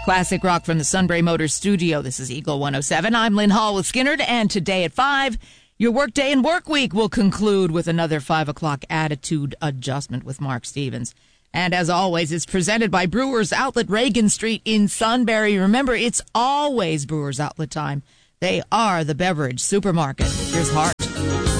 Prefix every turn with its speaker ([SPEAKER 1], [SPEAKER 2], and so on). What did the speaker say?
[SPEAKER 1] Classic rock from the Sunbury Motors studio. This is Eagle 107. I'm Lynn Hall with Skinnerd, and today at 5, your workday and work week will conclude with another 5 o'clock attitude adjustment with Mark Stevens. And as always, it's presented by Brewers Outlet, Reagan Street in Sunbury. Remember, it's always Brewers Outlet time. They are the beverage supermarket. Here's Hart.